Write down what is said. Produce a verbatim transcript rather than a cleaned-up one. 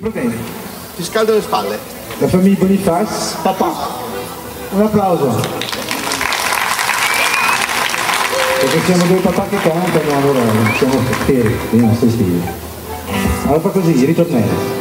Problemi. Ti scaldo le spalle. La famiglia Bonifaz. Papà. Un applauso. Perché siamo due papà che cantano, allora siamo per i nostri stili. Allora fa così, ritornello.